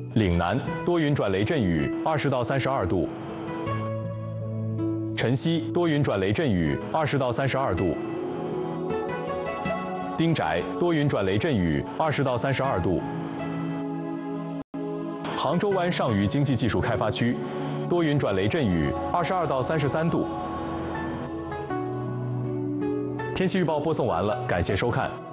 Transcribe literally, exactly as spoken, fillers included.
岭南多云转雷阵雨，二十到三十二度。晨曦多云转雷阵雨，二十到三十二度。丁宅多云转雷阵雨，二十到三十二度。杭州湾上虞经济技术开发区多云转雷阵雨，二十二到三十三度。天气预报播送完了，感谢收看。